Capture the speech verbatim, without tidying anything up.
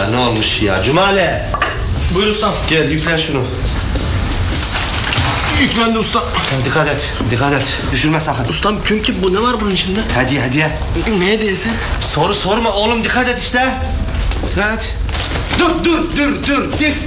ya ne olmuş ya? Cumale. Buyur ustam. Gel yüklen şunu. Yüklendi usta. Dikkat et, dikkat et. Düşürme sakın. Ustam çünkü bu ne var bunun içinde? Hediye, hediye. Ne hediyesi? Soru sorma oğlum, dikkat et işte. Dikkat et. Dur, dur, dur, dur. Dik.